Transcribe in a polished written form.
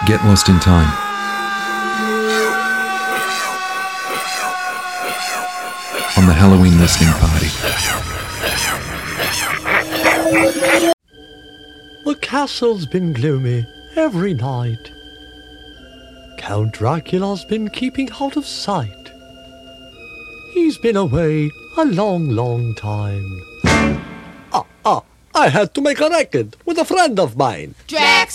Get lost in time. On the Halloween listening party. The castle's been gloomy every night. Count Dracula's been keeping out of sight. He's been away a long, long time. I had to make a record with a friend of mine. Drax